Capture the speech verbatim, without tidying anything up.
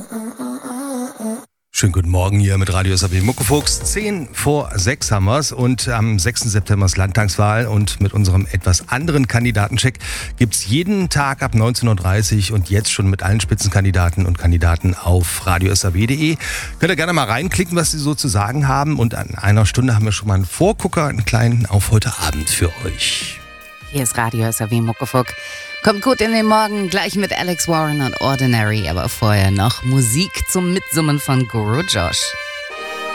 Schönen guten Morgen hier mit Radio S A B Muckefuchs. Zehn vor sechs haben wir's und am sechsten September ist Landtagswahl und mit unserem etwas anderen Kandidatencheck gibt's jeden Tag ab neunzehn Uhr dreißig und jetzt schon mit allen Spitzenkandidaten und Kandidaten auf radio s a b punkt d e. Könnt ihr gerne mal reinklicken, was sie so zu sagen haben, und an einer Stunde haben wir schon mal einen Vorgucker, einen kleinen auf heute Abend für euch. Hier ist Radio S A B Muckefuck. Kommt gut in den Morgen, gleich mit Alex Warren und Ordinary, aber vorher noch Musik zum Mitsummen von Guru Josh.